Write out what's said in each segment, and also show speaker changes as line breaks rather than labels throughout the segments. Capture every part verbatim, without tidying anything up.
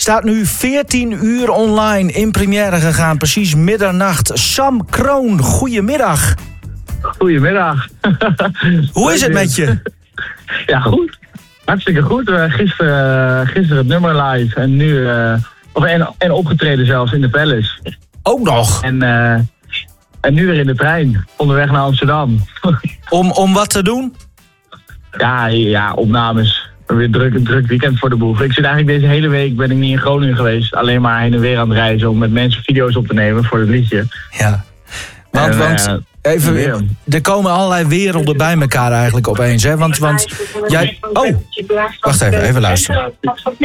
Staat nu veertien uur online in première gegaan. Precies middernacht. Sam Kroon, goedemiddag.
Goedemiddag.
Hoe is het met je?
Ja, goed. Hartstikke goed. Uh, gisteren, uh, gisteren het nummer live en nu uh, of en, en opgetreden zelfs in de Palace.
Ook nog?
En, uh, en nu weer in de trein, onderweg naar Amsterdam.
om, om wat te doen?
Ja, ja, opnames. Weer druk, een druk weekend voor de boeg. Ik zit eigenlijk deze hele week ben ik niet in Groningen geweest. Alleen maar heen en weer aan het reizen om met mensen video's op te nemen voor het liedje.
Ja, want...
En,
want...
Uh,
Even, er komen allerlei werelden bij elkaar eigenlijk opeens, hè? Want, want jij... Oh, wacht even, even luisteren.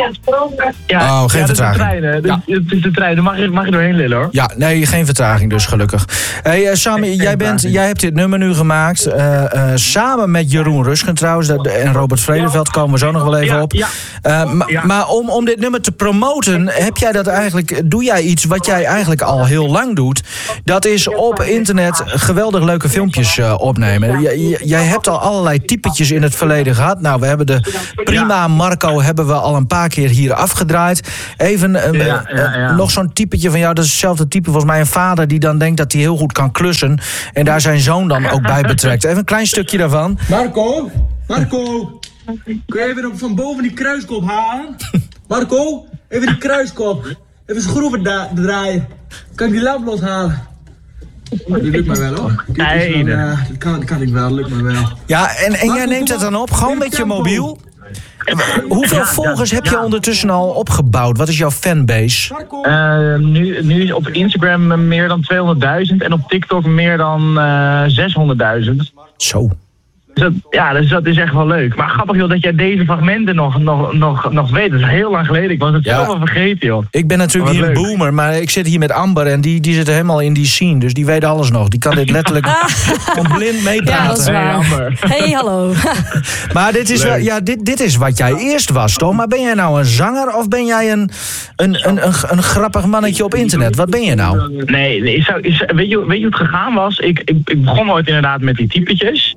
Ja,
oh, geen
ja,
vertraging.
Het is de trein, ja. Het is de trein, daar mag je, mag je doorheen lullen, hoor.
Ja, nee, geen vertraging dus, gelukkig. Hey, uh, Sam, jij, bent, jij hebt dit nummer nu gemaakt, uh, uh, samen met Jeroen Rusgen trouwens, en Robert Vredeveld, komen we zo nog wel even
ja,
op.
Ja.
Uh, ma,
ja.
Maar om, om dit nummer te promoten, heb jij dat eigenlijk, doe jij iets wat jij eigenlijk al heel lang doet. Dat is op internet geweldig leuke filmpjes Uh, opnemen. J- jij hebt al allerlei typetjes in het verleden gehad. Nou, we hebben de Prima Marco hebben we al een paar keer hier afgedraaid. Even uh,
ja, ja, ja.
Uh, nog zo'n typetje van jou. Dat is hetzelfde type volgens mij. Een vader die dan denkt dat hij heel goed kan klussen. En daar zijn zoon dan ook bij betrekt. Even een klein stukje daarvan.
Marco, Marco, kun je even van boven die kruiskop halen? Marco, even die kruiskop. Even schroeven da- draaien. Kan ik die lamp loshalen? Dat lukt me wel, hoor.
Nee,
dan, uh, dat, kan, dat kan ik wel, dat lukt me wel.
Ja, en, en jij neemt het dan op, gewoon met je mobiel. Hoeveel
ja,
volgers
ja,
heb je
ja.
ondertussen al opgebouwd? Wat is jouw fanbase?
Uh, nu, nu op Instagram meer dan tweehonderdduizend en op TikTok meer dan uh, zeshonderdduizend.
Zo.
Dus dat, ja, dus dat is echt wel leuk. Maar grappig joh, dat jij deze fragmenten nog, nog, nog, nog weet. Dat is heel lang geleden. Ik was het
Ja.
zelf al vergeten, joh.
Ik ben natuurlijk
Wat
hier een
leuk.
boomer, maar ik zit hier met Amber en die, die zit helemaal in die scene. Dus die weet alles nog. Die kan dit letterlijk gewoon blind meepraten.
Ja, dat is
Hey,
waar.
Amber.
Hey, hallo.
Maar dit is, wel, ja, dit, dit is wat jij eerst was, toch? Maar ben jij nou een zanger of ben jij een, een, een, een, een grappig mannetje op internet? Wat ben je nou?
Nee, nee ik zou, ik, weet, je, weet je hoe het gegaan was? Ik, ik, ik begon ooit inderdaad met die typetjes.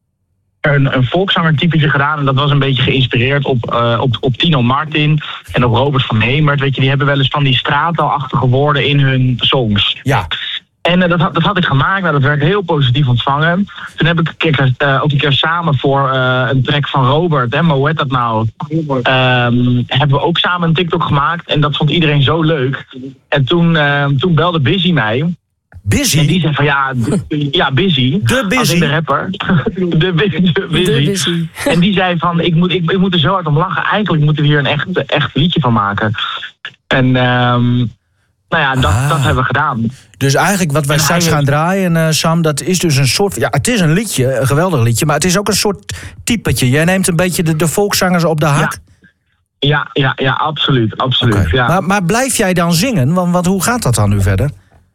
Een, een volkszanger typetje gedaan en dat was een beetje geïnspireerd op, uh, op, op Tino Martin en op Robert van Hemert. Weet je, die hebben wel eens van die straattaalachtige woorden in hun songs.
Ja.
En uh, dat, had, dat had ik gemaakt, nou, dat werd heel positief ontvangen. Toen heb ik een keer, uh, ook een keer samen voor uh, een track van Robert, hè, maar hoe heet dat nou? Um, hebben we ook samen een TikTok gemaakt en dat vond iedereen zo leuk. En toen, uh, toen belde Busy mij.
Busy?
En die zei van ja, ja Busy.
De Busy?
Als in de rapper. De, de, Busy.
De Busy.
En die zei van ik moet, ik, ik moet er zo hard om lachen. Eigenlijk moeten we hier een echt, echt liedje van maken. En um, nou ja, dat,
Ah.
dat hebben we gedaan.
Dus eigenlijk wat wij
En
straks
hij-
gaan draaien, uh, Sam, dat is dus een soort... Ja, het is een liedje, een geweldig liedje, maar het is ook een soort typetje. Jij neemt een beetje de, de volkszangers op de hak.
Ja, ja, ja, ja absoluut. absoluut
Okay.
ja.
Maar, maar blijf jij dan zingen? Want, want hoe gaat dat dan nu verder?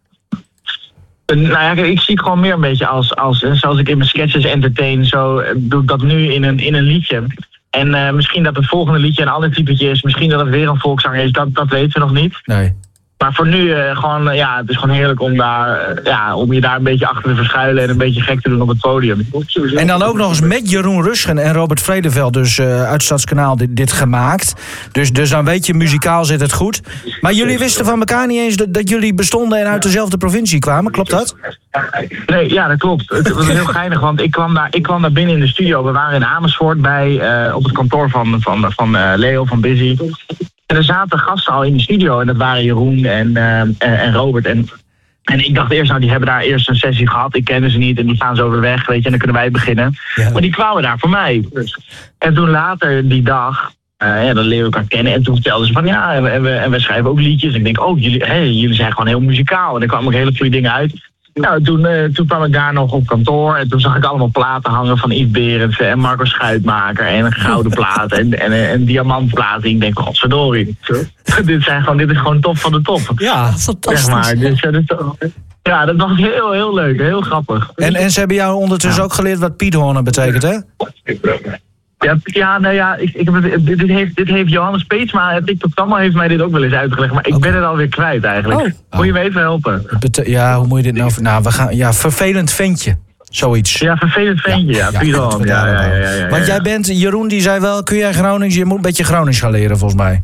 Nou ja, kijk, ik zie het gewoon meer een beetje als, als zoals ik in mijn sketches entertain, zo doe ik dat nu in een, in een liedje. En uh, misschien dat het volgende liedje een ander typetje is, misschien dat het weer een volkszanger is, dat, dat weten we nog niet.
Nee.
Maar voor nu, uh, gewoon, uh, ja, het is gewoon heerlijk om, daar, uh, ja, om je daar een beetje achter te verschuilen en een beetje gek te doen op het podium.
En dan ook nog eens met Jeroen Rusgen en Robert Vredeveld, dus uh, uit Stadskanaal, dit, dit gemaakt. Dus, dus dan weet je, muzikaal zit het goed. Maar jullie wisten van elkaar niet eens dat, dat jullie bestonden en uit dezelfde provincie kwamen, klopt dat?
Nee, ja, dat klopt. Het was heel geinig, want ik kwam daar, ik kwam daar binnen in de studio. We waren in Amersfoort bij, uh, op het kantoor van, van, van uh, Leo van Busy. En er zaten gasten al in de studio en dat waren Jeroen en, uh, en Robert. En, en ik dacht eerst, nou die hebben daar eerst een sessie gehad. Ik kende ze niet en die gaan zo weer weg, weet je, en dan kunnen wij beginnen.
Ja.
Maar die kwamen daar voor mij. En toen later die dag, uh, ja, dan leer ik elkaar kennen. En toen vertelden ze van ja, en we, en we, en we schrijven ook liedjes. En ik denk, oh, jullie, hey, jullie zijn gewoon heel muzikaal. En er kwamen ook hele goede dingen uit. Nou, toen, uh, toen kwam ik daar nog op kantoor en toen zag ik allemaal platen hangen van Yves Berendsen en Marco Schuitmaker en een gouden plaat en, en, en, en diamantplaten. Ik denk, godverdorie. dit, zijn gewoon, dit is gewoon top van de top.
Ja.
Fantastisch.
Zeg maar. Dus, uh, dus, ja, dat was heel, heel leuk. Heel grappig.
En, en ze hebben jou ondertussen ook geleerd wat Piethornen betekent, hè?
Ja, ja, nou ja, ik, ik heb het, dit, dit, heeft, dit heeft Johannes Peetsma, het TikTok-programma, heeft mij dit ook wel eens uitgelegd. Maar ik
Okay.
ben het alweer kwijt eigenlijk.
Oh.
Moet je me even helpen?
Bete- ja, hoe moet je dit nou... Nou, we gaan... Ja, vervelend ventje. Zoiets.
Ja, vervelend ventje, ja. ja,
goed,
ja, ja, ja, ja, ja, ja.
Want jij bent... Jeroen die zei wel, kun jij Gronings? Je moet een beetje Gronings gaan leren, volgens mij.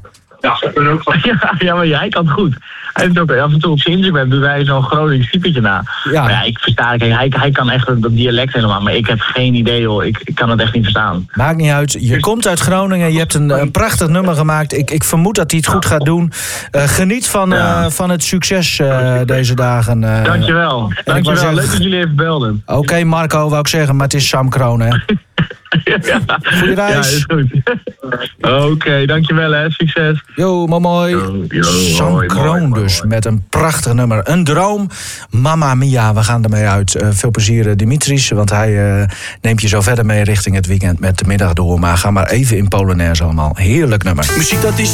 Ja, ja, ja, maar jij kan het goed. Hij heeft ook af en toe op zijn Instagram doet hij zo'n Gronings typetje na.
Ja.
Maar ja, ik versta, kijk, hij, hij kan echt dat dialect helemaal, maar ik heb geen idee hoor. Ik, ik kan het echt niet verstaan.
Maakt niet uit. Je komt uit Groningen. Je hebt een, een prachtig nummer gemaakt. Ik, ik vermoed dat hij het goed gaat doen. Uh, geniet van, uh,
Ja.
van het succes uh, deze dagen. Uh,
Dankjewel. Dankjewel.
zeggen-
Leuk dat jullie even belden.
Oké, okay, Marco, wou ik zeggen, maar het is Sam Kroon, hè?
Ja.
Goeie reis.
Ja, is goed. Oké, okay, dankjewel hè. Succes.
Yo, mooi mooi.
Yo, yo,
Sam
mooi,
Kroon
mooi,
dus,
mooi.
met een prachtig nummer. Een droom. Mamma mia, we gaan ermee uit. Uh, veel plezier, uh, Dimitris, want hij uh, neemt je zo verder mee richting het weekend met de middag door. Maar ga maar even in Polonaise allemaal. Heerlijk nummer.
Muziek dat is